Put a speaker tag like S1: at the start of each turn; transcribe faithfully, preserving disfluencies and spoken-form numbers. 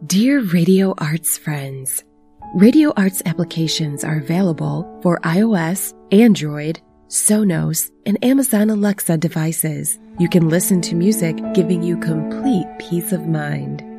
S1: Dear Radio Arts friends, Radio Arts applications are available for iOS, Android, Sonos, and Amazon Alexa devices. You can listen to music, giving you complete peace of mind.